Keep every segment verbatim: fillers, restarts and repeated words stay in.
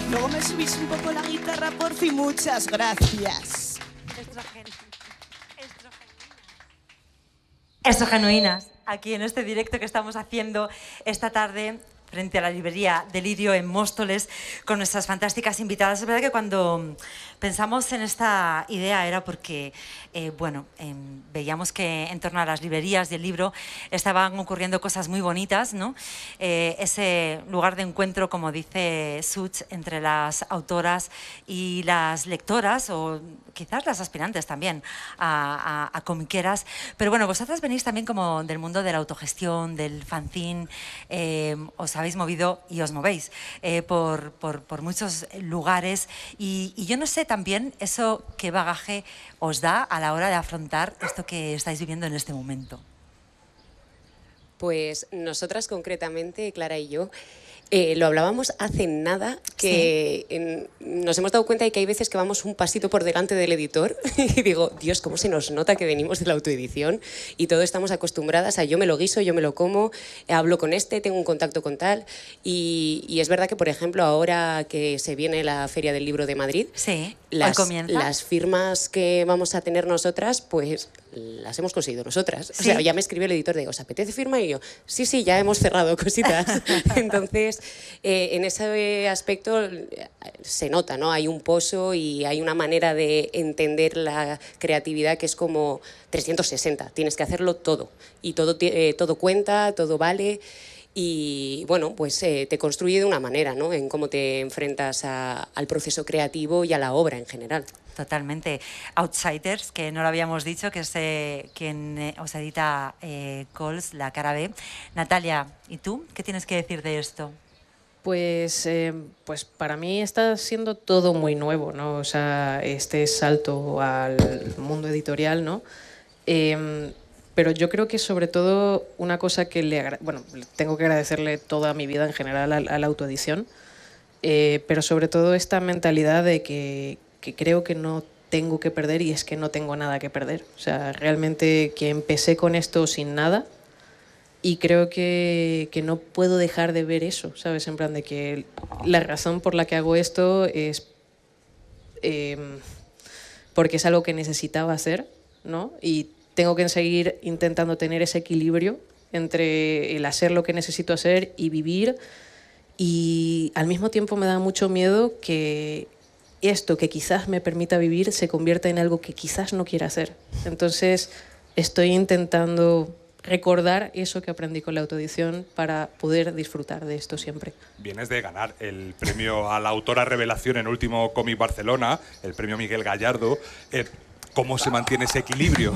Luego me subís un poco la guitarra, por fin. Muchas gracias. Estrogenuinas, aquí en este directo que estamos haciendo esta tarde frente a la librería Delirio en Móstoles con nuestras fantásticas invitadas. Es verdad que cuando pensamos en esta idea era porque, eh, bueno, eh, veíamos que en torno a las librerías y el libro estaban ocurriendo cosas muy bonitas, ¿no? Eh, ese lugar de encuentro, como dice Such, entre las autoras y las lectoras, o quizás las aspirantes también a, a, a comiqueras. Pero bueno, vosotras venís también como del mundo de la autogestión, del fanzine, eh, os habéis movido y os movéis eh, por, por, por muchos lugares y, y yo no sé también eso qué bagaje os da a la hora de afrontar esto que estáis viviendo en este momento. Pues nosotras concretamente, Clara y yo, eh, lo hablábamos hace nada, que sí. en, nos hemos dado cuenta de que hay veces que vamos un pasito por delante del editor y digo, Dios, cómo se nos nota que venimos de la autoedición y todos estamos acostumbradas a yo me lo guiso, yo me lo como, hablo con este, tengo un contacto con tal y, y es verdad que, por ejemplo, ahora que se viene la Feria del Libro de Madrid, sí, las, las firmas que vamos a tener nosotras, pues las hemos conseguido nosotras. ¿Sí? O sea, ya me escribió el editor de, ¿os apetece firma? Y yo, sí, sí, ya hemos cerrado cositas. Entonces, eh, en ese aspecto eh, se nota, ¿no? Hay un pozo y hay una manera de entender la creatividad que es como trescientos sesenta. Tienes que hacerlo todo. Y todo, eh, todo cuenta, todo vale. Y bueno, pues eh, te construye de una manera, ¿no? En cómo te enfrentas a, al proceso creativo y a la obra en general. Totalmente. Outsiders, que no lo habíamos dicho, que es eh, quien eh, os edita eh, Cols, la cara B. Natalia, ¿y tú qué tienes que decir de esto? Pues, eh, pues para mí está siendo todo muy nuevo, ¿no? O sea, este salto al mundo editorial, ¿no? Eh, pero yo creo que sobre todo una cosa que le... Bueno, tengo que agradecerle toda mi vida en general a, a la autoedición, eh, pero sobre todo esta mentalidad de que que creo que no tengo que perder y es que no tengo nada que perder. O sea, realmente que empecé con esto sin nada y creo que, que no puedo dejar de ver eso, ¿sabes? En plan de que la razón por la que hago esto es eh, porque es algo que necesitaba hacer, ¿no? Y tengo que seguir intentando tener ese equilibrio entre el hacer lo que necesito hacer y vivir, y al mismo tiempo me da mucho miedo que esto que quizás me permita vivir se convierta en algo que quizás no quiera hacer. Entonces estoy intentando recordar eso que aprendí con la autoedición para poder disfrutar de esto siempre. Vienes de ganar el premio a la autora revelación en Último Cómic Barcelona, el premio Miguel Gallardo. Eh, ¿Cómo se mantiene ese equilibrio?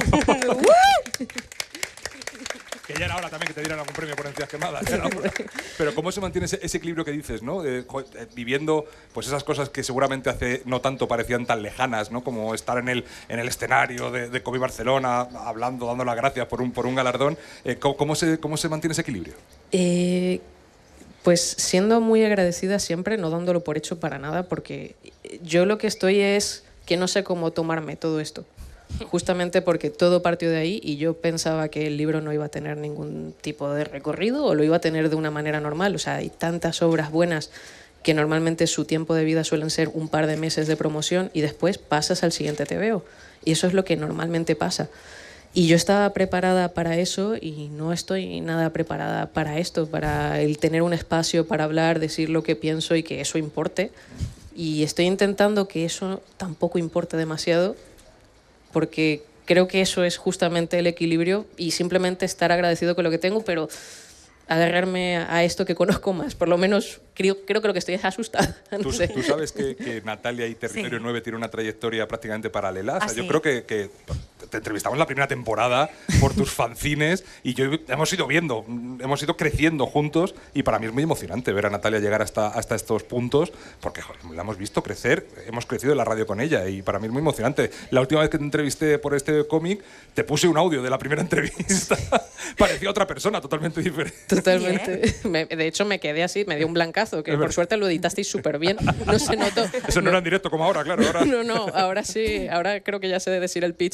Que ya era hora también que te dieran algún premio por encías quemadas. Pero ¿cómo se mantiene ese, ese equilibrio que dices, ¿no? Eh, eh, viviendo pues esas cosas que seguramente hace no tanto parecían tan lejanas, ¿no? Como estar en el, en el escenario de, de Cómic Barcelona, hablando, dando las gracias por un, por un galardón. Eh, ¿cómo, cómo, se, ¿Cómo se mantiene ese equilibrio? Eh, pues siendo muy agradecida siempre, no dándolo por hecho para nada, porque yo lo que estoy es que no sé cómo tomarme todo esto. Justamente porque todo partió de ahí y yo pensaba que el libro no iba a tener ningún tipo de recorrido o lo iba a tener de una manera normal. O sea, hay tantas obras buenas que normalmente su tiempo de vida suelen ser un par de meses de promoción y después pasas al siguiente tebeo. Y eso es lo que normalmente pasa. Y yo estaba preparada para eso y no estoy nada preparada para esto, para el tener un espacio para hablar, decir lo que pienso y que eso importe. Y estoy intentando que eso tampoco importe demasiado, porque creo que eso es justamente el equilibrio y simplemente estar agradecido con lo que tengo, pero agarrarme a esto que conozco más. Por lo menos creo, creo que lo que estoy es asustada. No ¿Tú, sé. ¿Tú sabes que, que Natalia y Territorio sí. nueve tiene una trayectoria prácticamente paralela? O sea, ¿Ah, yo sí? creo que, que te entrevistamos la primera temporada por tus fanzines y yo hemos ido viendo, hemos ido creciendo juntos y para mí es muy emocionante ver a Natalia llegar hasta, hasta estos puntos porque joder, la hemos visto crecer, hemos crecido en la radio con ella y para mí es muy emocionante. La última vez que te entrevisté por este cómic te puse un audio de la primera entrevista. Parecía otra persona totalmente diferente. Totalmente. Me, de hecho, me quedé así, me dio un blancazo, que por suerte lo editasteis súper bien. No se notó. Eso no, no era en directo como ahora, claro. Ahora... No, no, ahora sí. Ahora creo que ya sé decir el pitch de mi T V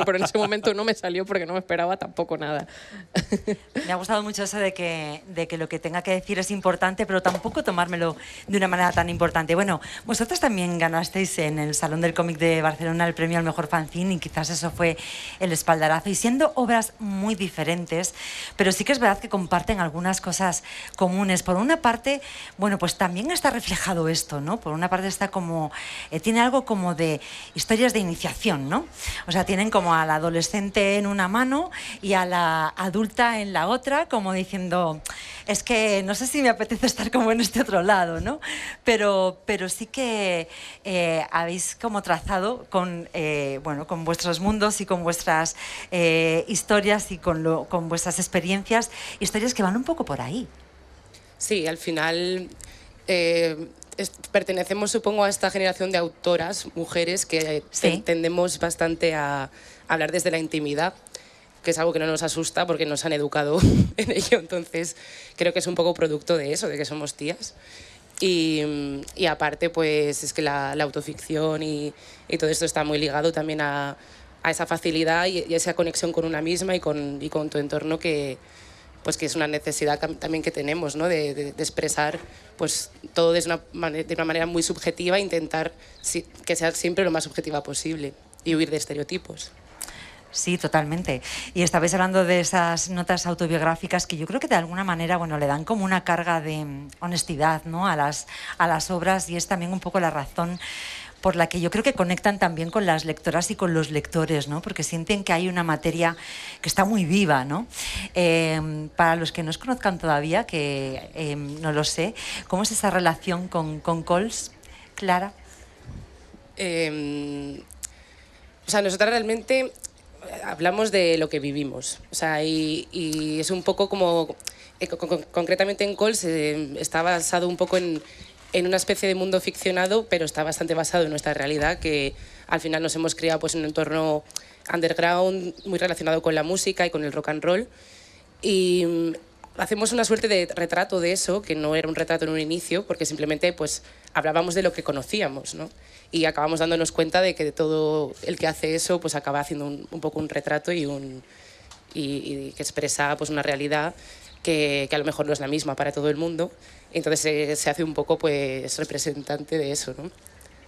pero en ese momento no me salió porque no me esperaba tampoco nada. Me ha gustado mucho eso de que, de que lo que tenga que decir es importante, pero tampoco tomármelo de una manera tan importante. Bueno, vosotros también ganasteis en el Salón del Cómic de Barcelona el premio al mejor fanzine y quizás eso fue el espaldarazo. Y siendo obras muy diferentes, pero sí que es verdad que comparten algunas cosas comunes. Por una parte, bueno, pues también está reflejado esto, ¿no? Por una parte está como, eh, tiene algo como de historias de iniciación, ¿no? O sea, tienen como a la adolescente en una mano y a la adulta en la otra, como diciendo, es que no sé si me apetece estar como en este otro lado, ¿no? Pero, pero sí que eh, habéis como trazado con, eh, bueno, con vuestros mundos y con vuestras eh, historias y con, lo, con vuestras experiencias, historias que van un poco por ahí. Sí, al final eh, es, pertenecemos, supongo, a esta generación de autoras, mujeres, que sí. tendemos bastante a hablar desde la intimidad, que es algo que no nos asusta porque nos han educado en ello. Entonces, creo que es un poco producto de eso, de que somos tías. Y, y aparte, pues es que la, la autoficción y, y todo esto está muy ligado también a, a esa facilidad y, y esa conexión con una misma y con, y con tu entorno que... pues que es una necesidad también que tenemos, ¿no? de, de, de expresar pues, todo de una, de una manera muy subjetiva e intentar si, que sea siempre lo más subjetiva posible y huir de estereotipos. Sí, totalmente. Y estabais hablando de esas notas autobiográficas que yo creo que de alguna manera, bueno, le dan como una carga de honestidad, ¿no? a, las, a las obras, y es también un poco la razón por la que yo creo que conectan también con las lectoras y con los lectores, ¿no? Porque sienten que hay una materia que está muy viva, ¿no? Eh, para los que no os conozcan todavía, que eh, no lo sé, ¿cómo es esa relación con, con Cols, Clara? Eh, o sea, nosotras realmente hablamos de lo que vivimos, o sea, y, y es un poco como, eh, con, con, concretamente en Cols eh, está basado un poco en en una especie de mundo ficcionado, pero está bastante basado en nuestra realidad, que al final nos hemos criado pues, en un entorno underground muy relacionado con la música y con el rock and roll. Y hacemos una suerte de retrato de eso, que no era un retrato en un inicio, porque simplemente pues, hablábamos de lo que conocíamos, ¿no? Y acabamos dándonos cuenta de que de todo el que hace eso pues, acaba haciendo un, un poco un retrato y, un, y, y que expresa pues, una realidad que, que a lo mejor no es la misma para todo el mundo. Entonces se, se hace un poco pues representante de eso, ¿no?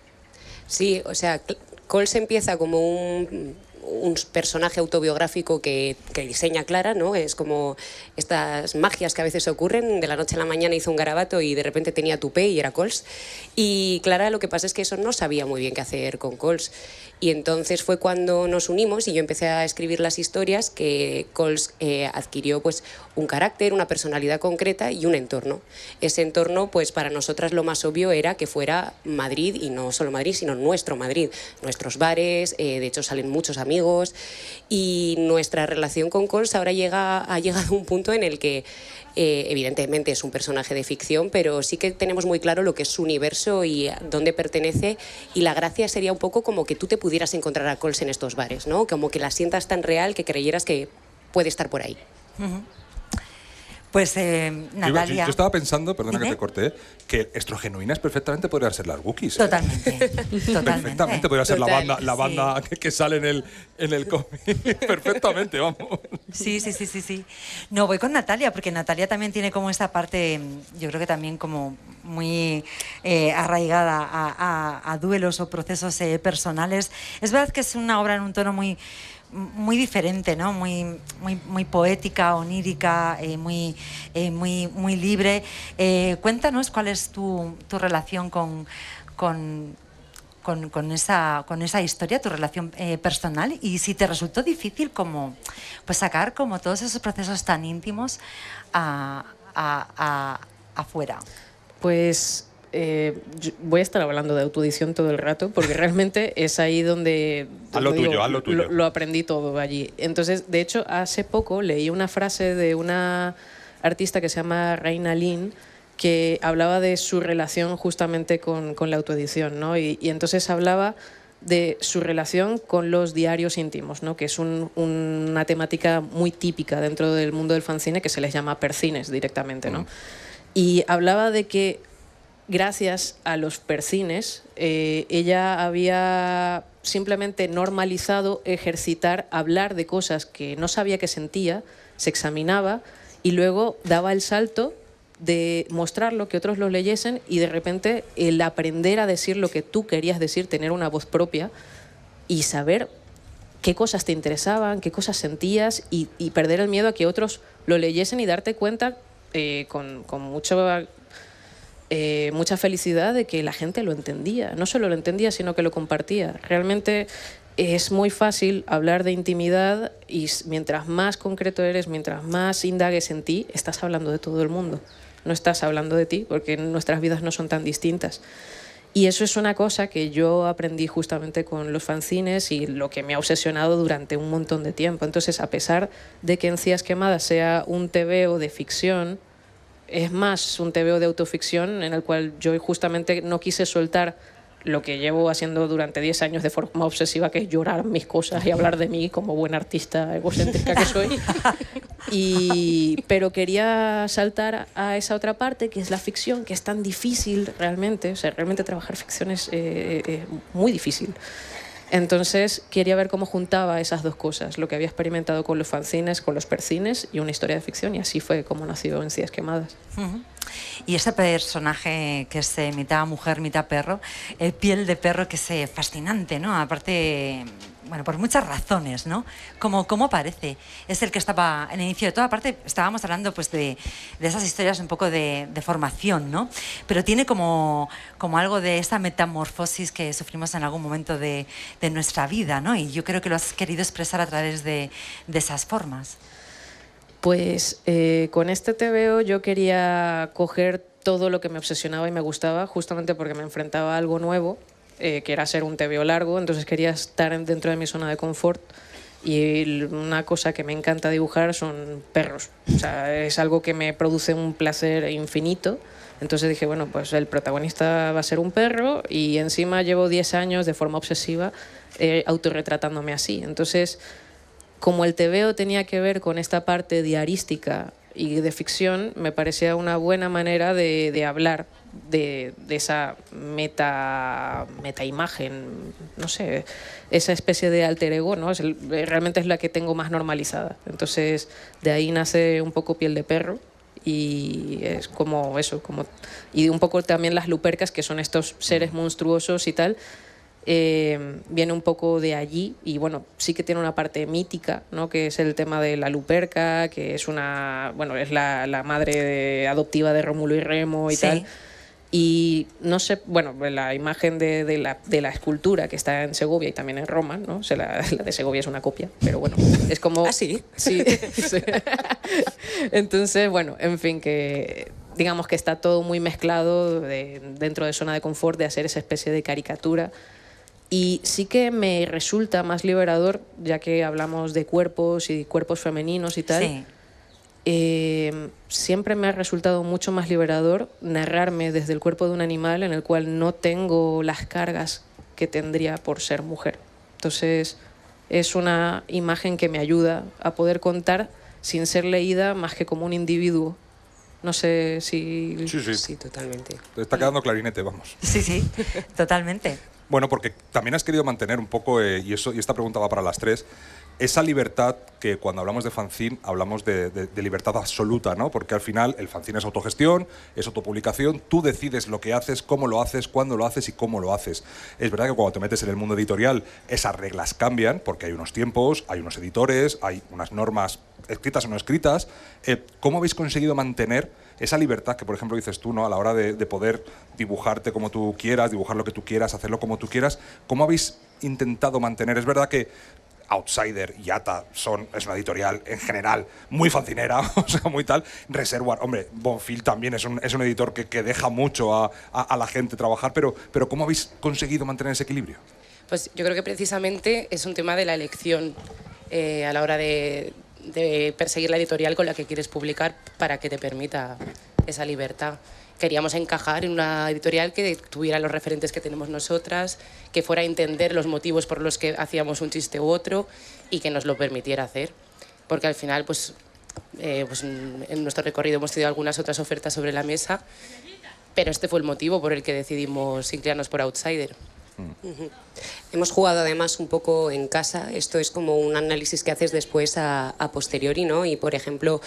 Sí, o sea, Cols empieza como un, un personaje autobiográfico que, que diseña Clara, ¿no? Es como estas magias que a veces ocurren, de la noche a la mañana hizo un garabato y de repente tenía tupé y era Cols. Y Clara lo que pasa es que eso no sabía muy bien qué hacer con Cols. Y entonces fue cuando nos unimos y yo empecé a escribir las historias que Cols eh, adquirió pues, un carácter, una personalidad concreta y un entorno. Ese entorno, pues para nosotras lo más obvio era que fuera Madrid, y no solo Madrid, sino nuestro Madrid. Nuestros bares, eh, de hecho salen muchos amigos, y nuestra relación con Cols ahora llega, ha llegado a un punto en el que Eh, evidentemente es un personaje de ficción, pero sí que tenemos muy claro lo que es su universo y dónde pertenece, y la gracia sería un poco como que tú te pudieras encontrar a Cols en estos bares, ¿no? Como que la sientas tan real que creyeras que puede estar por ahí. Uh-huh. Pues eh, Natalia... Yo, yo estaba pensando, perdona ¿Dime? que te corté, que estrogenuinas perfectamente podrían ser las Wookiees. ¿eh? Totalmente, totalmente. Perfectamente podría ser Total, la banda, la banda sí. que, que sale en el, en el cómic. Perfectamente, vamos. Sí, sí, sí, sí, sí. No, voy con Natalia, porque Natalia también tiene como esta parte, yo creo que también como muy eh, arraigada a, a, a duelos o procesos eh, personales. Es verdad que es una obra en un tono muy... muy diferente, ¿no? Muy, muy, muy poética, onírica, eh, muy, eh, muy, muy libre. Eh, cuéntanos cuál es tu, tu relación con, con, con, con, esa, con esa historia, tu relación eh, personal, y si te resultó difícil como, pues sacar como todos esos procesos tan íntimos a, a, a, afuera. Pues eh, voy a estar hablando de autoedición todo el rato, porque realmente es ahí donde, Haz lo donde tuyo, digo, haz lo tuyo. Lo, lo aprendí todo allí. Entonces, de hecho, hace poco leí una frase de una artista que se llama Reina Lin, que hablaba de su relación justamente con, con la autoedición, ¿no? Y, y entonces hablaba de su relación con los diarios íntimos, ¿no? Que es un, una temática muy típica dentro del mundo del fanzine, que se les llama percines directamente, ¿no? Mm. Y hablaba de que gracias a los percines, eh, ella había simplemente normalizado ejercitar, hablar de cosas que no sabía que sentía, se examinaba y luego daba el salto de mostrarlo, que otros lo leyesen y de repente el aprender a decir lo que tú querías decir, tener una voz propia y saber qué cosas te interesaban, qué cosas sentías y, y perder el miedo a que otros lo leyesen y darte cuenta eh, con, con mucho, eh, mucha felicidad de que la gente lo entendía. No solo lo entendía, sino que lo compartía. Realmente es muy fácil hablar de intimidad y mientras más concreto eres, mientras más indagues en ti, estás hablando de todo el mundo. No estás hablando de ti porque nuestras vidas no son tan distintas. Y eso es una cosa que yo aprendí justamente con los fanzines y lo que me ha obsesionado durante un montón de tiempo. Entonces, a pesar de que Encías Quemadas sea un tebeo de ficción, es más un tebeo de autoficción en el cual yo justamente no quise soltar lo que llevo haciendo durante diez años de forma obsesiva, que es llorar mis cosas y hablar de mí como buena artista egocéntrica que soy. Y, pero quería saltar a esa otra parte, que es la ficción, que es tan difícil realmente. O sea, realmente trabajar ficción es eh, eh, muy difícil. Entonces quería ver cómo juntaba esas dos cosas, lo que había experimentado con los fanzines, con los percines y una historia de ficción, y así fue como nació Encías Quemadas. Uh-huh. Y ese personaje que es eh, mitad mujer, mitad perro, el piel de perro, que es eh, fascinante, ¿no? Aparte, bueno, por muchas razones, ¿no? Como, ¿Cómo aparece? Es el que estaba en el inicio de todo. Aparte, estábamos hablando pues, de, de esas historias un poco de, de formación, ¿no? Pero tiene como, como algo de esa metamorfosis que sufrimos en algún momento de, de nuestra vida, ¿no? Y yo creo que lo has querido expresar a través de, de esas formas. Pues eh, con este tebeo yo quería coger todo lo que me obsesionaba y me gustaba, justamente porque me enfrentaba a algo nuevo, eh, que era ser un tebeo largo, entonces quería estar dentro de mi zona de confort. Y una cosa que me encanta dibujar son perros. O sea, es algo que me produce un placer infinito. Entonces dije, bueno, pues el protagonista va a ser un perro y encima llevo diez años de forma obsesiva eh, autorretratándome así. Entonces, como el tebeo tenía que ver con esta parte diarística y de ficción, me parecía una buena manera de, de hablar de, de esa meta, meta imagen, no sé, esa especie de alter ego, ¿no? Es el, realmente es la que tengo más normalizada. Entonces, de ahí nace un poco Piel de Perro y es como eso, como, y un poco también las lupercas, que son estos seres monstruosos y tal. Eh, viene un poco de allí y bueno, sí que tiene una parte mítica, ¿no? Que es el tema de la luperca, que es una, bueno, es la, la madre de, adoptiva de Rómulo y Remo y sí. tal. Y no sé, bueno, la imagen de, de, la, de la escultura que está en Segovia y también en Roma, ¿no? O sea, la, la de Segovia es una copia, pero bueno, es como... ¿Ah, sí? Sí. sí. Entonces, bueno, en fin, que digamos que está todo muy mezclado de, dentro de zona de confort, de hacer esa especie de caricatura. Y sí que me resulta más liberador, ya que hablamos de cuerpos y cuerpos femeninos y tal, sí. eh, siempre me ha resultado mucho más liberador narrarme desde el cuerpo de un animal en el cual no tengo las cargas que tendría por ser mujer. Entonces es una imagen que me ayuda a poder contar sin ser leída más que como un individuo. No sé si... Sí, sí. Sí, totalmente. Te está quedando clarinete, vamos. Sí, sí, totalmente. Bueno, porque también has querido mantener un poco, eh, y, eso, y esta pregunta va para las tres, esa libertad que cuando hablamos de fanzine hablamos de, de, de libertad absoluta, ¿no? Porque al final el fanzine es autogestión, es autopublicación, tú decides lo que haces, cómo lo haces, cuándo lo haces y cómo lo haces. Es verdad que cuando te metes en el mundo editorial esas reglas cambian porque hay unos tiempos, hay unos editores, hay unas normas escritas o no escritas. Eh, ¿Cómo habéis conseguido mantener esa libertad que, por ejemplo, dices tú, ¿no? A la hora de, de poder dibujarte como tú quieras, dibujar lo que tú quieras, hacerlo como tú quieras? ¿Cómo habéis intentado mantener? Es verdad que Outsider y Ata son, es una editorial en general muy fancinera, o sea, muy tal. Reservoir, hombre, Bonfil también es un, es un editor que, que deja mucho a, a, a la gente trabajar, pero, pero ¿cómo habéis conseguido mantener ese equilibrio? Pues yo creo que precisamente es un tema de la elección eh, a la hora de, de perseguir la editorial con la que quieres publicar para que te permita esa libertad. Queríamos encajar en una editorial que tuviera los referentes que tenemos nosotras, que fuera a entender los motivos por los que hacíamos un chiste u otro y que nos lo permitiera hacer. Porque al final, pues, eh, pues en nuestro recorrido hemos tenido algunas otras ofertas sobre la mesa pero este fue el motivo por el que decidimos inclinarnos por Outsider. Mm. Uh-huh. Hemos jugado además un poco en casa, esto es como un análisis que haces después a, a posteriori, ¿no? Y por ejemplo,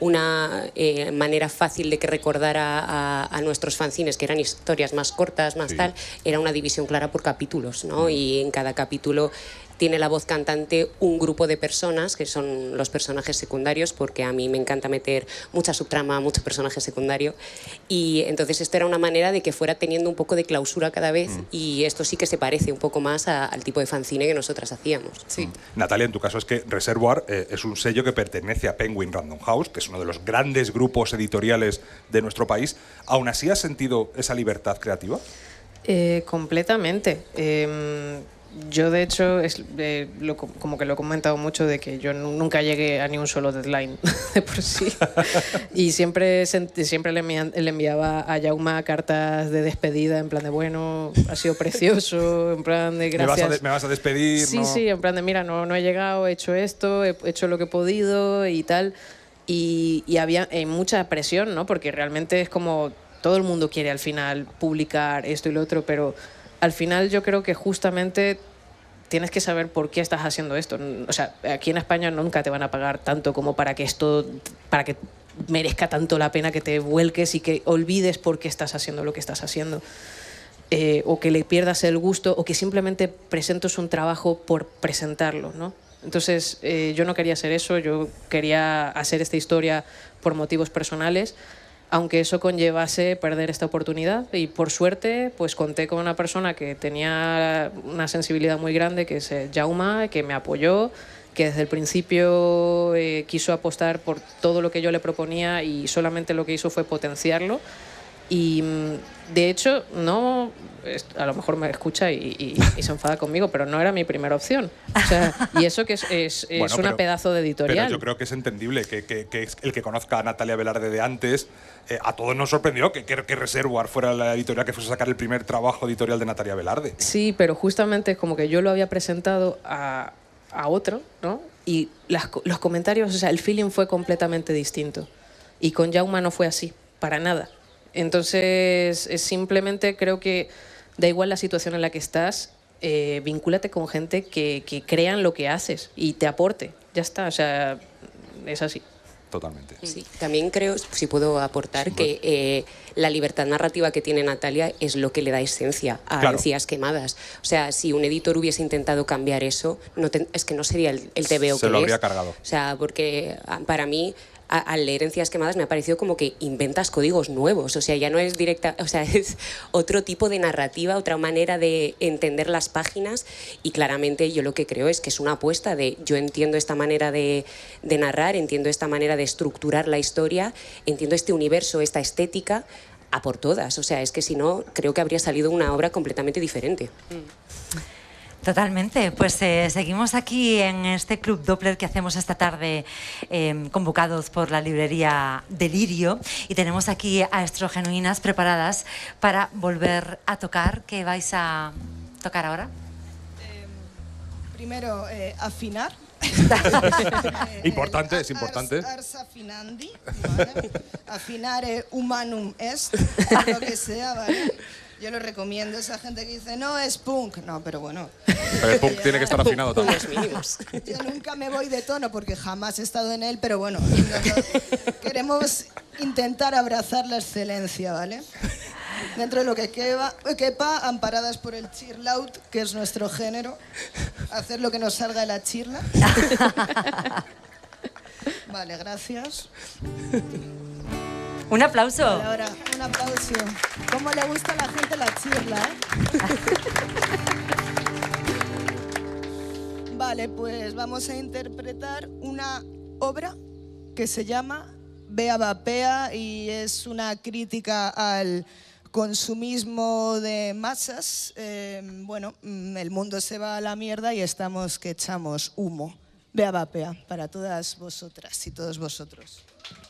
una eh, manera fácil de que recordara a, a nuestros fanzines, que eran historias más cortas, más sí. tal, era una división clara por capítulos, ¿no? Mm. Y en cada capítulo tiene la voz cantante un grupo de personas que son los personajes secundarios, porque a mí me encanta meter mucha subtrama, mucho personaje secundario, y entonces esto era una manera de que fuera teniendo un poco de clausura cada vez, mm. y esto sí que se parece un poco más a, al tipo de fanzine que nosotras hacíamos. Sí. Mm. Natalia, en tu caso es que Reservoir eh, es un sello que pertenece a Penguin Random House, que es uno de los grandes grupos editoriales de nuestro país. ¿Aún así has sentido esa libertad creativa? Eh, completamente. Eh, Yo, de hecho, es, eh, lo, como que lo he comentado mucho, de que yo nunca llegué a ni un solo deadline de por sí. Y siempre, siempre le, envia, le enviaba a Jaume cartas de despedida, en plan de, bueno, ha sido precioso, en plan de gracias. ¿Me vas a, de, me vas a despedir? Sí, ¿no? sí, en plan de, mira, no, no he llegado, he hecho esto, he hecho lo que he podido y tal. Y, y había eh, mucha presión, ¿no? Porque realmente es como, todo el mundo quiere al final publicar esto y lo otro, pero al final yo creo que justamente tienes que saber por qué estás haciendo esto. O sea, aquí en España nunca te van a pagar tanto como para que esto, para que merezca tanto la pena que te vuelques y que olvides por qué estás haciendo lo que estás haciendo. Eh, o que le pierdas el gusto, o que simplemente presentes un trabajo por presentarlo, ¿no? Entonces, eh, yo no quería hacer eso, yo quería hacer esta historia por motivos personales, aunque eso conllevase perder esta oportunidad, y por suerte pues conté con una persona que tenía una sensibilidad muy grande, que es Jaume, que me apoyó, que desde el principio eh, quiso apostar por todo lo que yo le proponía, y solamente lo que hizo fue potenciarlo. Y de hecho, no, a lo mejor me escucha y, y, y se enfada conmigo, pero no era mi primera opción. O sea, y eso que es, es, es bueno, una pero, pedazo de editorial. Pero yo creo que es entendible que, que, que el que conozca a Natalia Velarde de antes, eh, a todos nos sorprendió que, que, que Reservoir fuera la editorial que fuese a sacar el primer trabajo editorial de Natalia Velarde. Sí, pero justamente es como que yo lo había presentado a, a otro, ¿no? Y las, los comentarios, o sea, el feeling fue completamente distinto. Y con Jaume no fue así, para nada. Entonces, es simplemente creo que da igual la situación en la que estás, eh, vincúlate con gente que, que crean lo que haces y te aporte. Ya está, o sea, es así. Totalmente. Sí, también creo, si puedo aportar, sí, que eh, la libertad narrativa que tiene Natalia es lo que le da esencia a claro. Encías Quemadas. O sea, si un editor hubiese intentado cambiar eso, no te, es que no sería el, el T V O que Se lo es. habría cargado. O sea, porque para mí, a, al leer Encías Quemadas me ha parecido como que inventas códigos nuevos. O sea, ya no es directa, o sea, es otro tipo de narrativa, otra manera de entender las páginas, y claramente yo lo que creo es que es una apuesta de yo entiendo esta manera de, de narrar, entiendo esta manera de estructurar la historia, entiendo este universo, esta estética, a por todas. O sea, es que si no, creo que habría salido una obra completamente diferente. Totalmente. Pues eh, seguimos aquí en este Club Doppler que hacemos esta tarde, eh, convocados por la librería Delirio, y tenemos aquí a Estrogenuinas preparadas para volver a tocar. ¿Qué vais a tocar ahora? Eh, primero, eh, afinar. Importante, es importante. Ars, ars afinandi, ¿vale? Afinar eh, humanum est, lo que sea, ¿vale? Yo lo recomiendo a esa gente que dice, no, es punk. No, pero bueno. Pero el punk ya, tiene que estar afinado también. Yo nunca me voy de tono porque jamás he estado en él, pero bueno, no, no, queremos intentar abrazar la excelencia, ¿vale? Dentro de lo que quepa, quepa, amparadas por el chill out, que es nuestro género, hacer lo que nos salga de la chirla. Vale, gracias. Un aplauso. Vale, ahora, un aplauso. ¿Cómo le gusta a la gente la chirla, eh? Vale, pues vamos a interpretar una obra que se llama Bea Vapea, y es una crítica al consumismo de masas. Eh, bueno, el mundo se va a la mierda y estamos que echamos humo. Bea Vapea, para todas vosotras y todos vosotros.